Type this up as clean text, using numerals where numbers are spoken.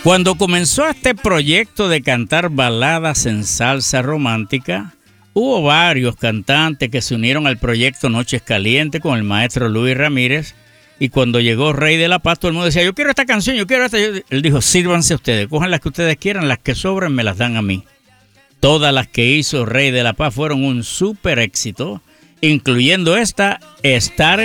Cuando comenzó este proyecto de cantar baladas en salsa romántica, hubo varios cantantes que se unieron al proyecto Noches Calientes con el maestro Luis Ramírez. Y cuando llegó Rey de la Paz, todo el mundo decía, yo quiero esta canción, yo quiero esta. Él dijo, sírvanse ustedes, cojan las que ustedes quieran, las que sobren me las dan a mí. Todas las que hizo Rey de la Paz fueron un súper éxito, incluyendo esta, Estar en